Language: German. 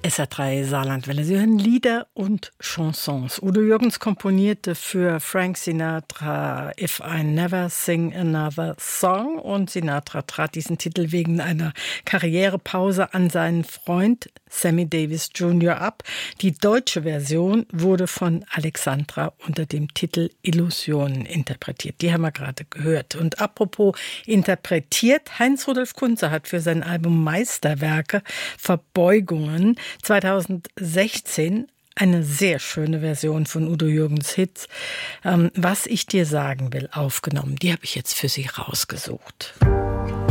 SR3 Saarlandwelle. Sie hören Lieder und Chansons. Udo Jürgens komponierte für Frank Sinatra If I Never Sing Another Song und Sinatra trat diesen Titel wegen einer Karrierepause an seinen Freund Sammy Davis Jr. ab. Die deutsche Version wurde von Alexandra unter dem Titel Illusionen interpretiert. Die haben wir gerade gehört. Und apropos interpretiert, Heinz-Rudolf Kunze hat für sein Album Meisterwerke Verbeugungen 2016 eine sehr schöne Version von Udo Jürgens Hits, Was ich dir sagen will, aufgenommen. Die habe ich jetzt für Sie rausgesucht.